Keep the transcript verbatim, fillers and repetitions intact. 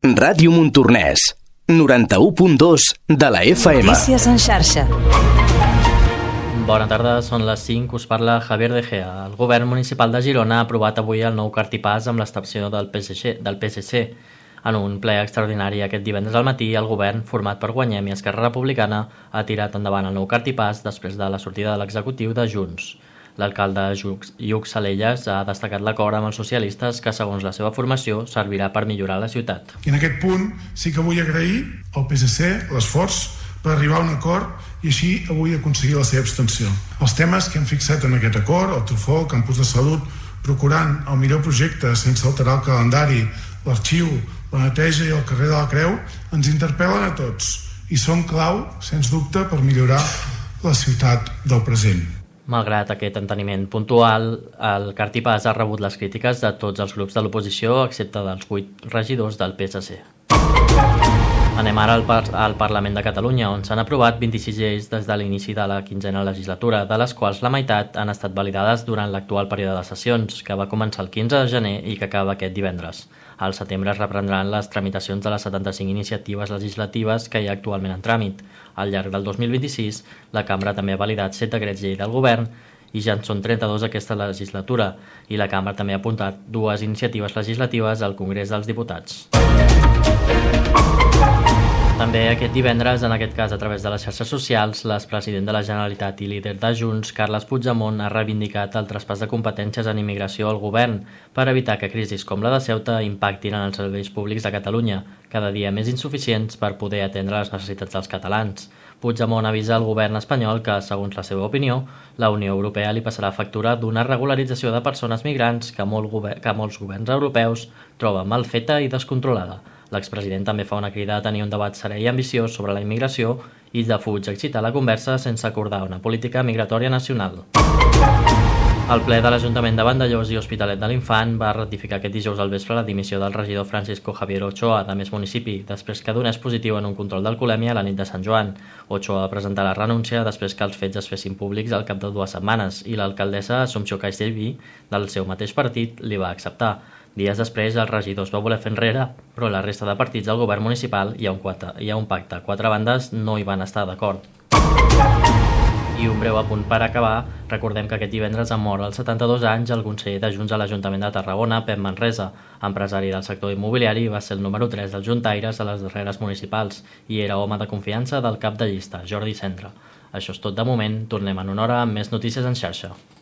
Ràdio Montornès, noranta-u punt dos de la F M. Notícies en xarxa. Bona tarda, són les cinc, us parla Javier De Gea. El govern municipal de Girona ha aprovat avui el nou cartipàs amb l'abstenció del P S C, del P S C. En un ple extraordinari aquest divendres al matí, el govern, format per Guanyem i Esquerra Republicana, ha tirat endavant el nou cartipàs després de la sortida de l'executiu de Junts. L'alcalde Lluc Salelles ha destacat l'acord amb els socialistes que, segons la seva formació, servirà per millorar la ciutat. I en aquest punt sí que vull agrair al P S C l'esforç per arribar a un acord i així avui aconseguir la seva abstenció. Els temes que hem fixat en aquest acord, el Trufó, el campus de salut, procurant el millor projecte sense alterar el calendari, l'arxiu, la neteja i el carrer de la Creu, ens interpel·len a tots i són clau, sens dubte, per millorar la ciutat del present. Malgrat aquest enteniment puntual, el cartipàs ha rebut les crítiques de tots els grups de l'oposició, excepte dels vuit regidors del P S C. Anem ara al, par al Parlament de Catalunya, on s'han aprovat vint-i-sis lleis des de l'inici de la quinzena legislatura, de les quals la meitat han estat validades durant l'actual període de sessions, que va començar el quinze de gener i que acaba aquest divendres. Al setembre es reprendran les tramitacions de les setanta-cinc iniciatives legislatives que hi ha actualment en tràmit. Al llarg del dos mil vint-i-sis, la Cambra també ha validat set decrets llei del Govern i ja en són trenta-dos aquesta legislatura, i la Cambra també ha apuntat dues iniciatives legislatives al Congrés dels Diputats. També aquest divendres, en aquest cas a través de les xarxes socials, l'expresident de la Generalitat i líder de Junts, Carles Puigdemont, ha reivindicat el traspàs de competències en immigració al govern per evitar que crisis com la de Ceuta impactin en els serveis públics de Catalunya, cada dia més insuficients per poder atendre les necessitats dels catalans. Puigdemont avisa al govern espanyol que, segons la seva opinió, la Unió Europea li passarà factura d'una regularització de persones migrants que, molt que molts governs europeus troben mal feta i descontrolada. L'expresident també fa una crida a tenir un debat serè i ambiciós sobre la immigració i defuig excitar la conversa sense acordar una política migratòria nacional. El ple de l'Ajuntament de Vandellòs i Hospitalet de l'Infant va ratificar aquest dijous al vespre la dimissió del regidor Francisco Javier Ochoa de Més Municipi, després que donés positiu en un control d'alcoholèmia a la nit de Sant Joan. Ochoa va presentar la renúncia després que els fets es fessin públics al cap de dues setmanes i l'alcaldessa Assumpció Castellví, del seu mateix partit, li va acceptar. Dies després, el regidor es va voler fer enrere, però la resta de partits del govern municipal hi ha un, quatre, hi ha un pacte. Quatre bandes no hi van estar d'acord. I un breu apunt per acabar, recordem que aquest divendres ha mort als setanta-dos anys el conseller de Junts a l'Ajuntament de Tarragona, Pep Manresa, empresari del sector immobiliari, va ser el número tres dels juntaires a les darreres municipals i era home de confiança del cap de llista, Jordi Cendra. Això és tot de moment, tornem en una hora amb més notícies en xarxa.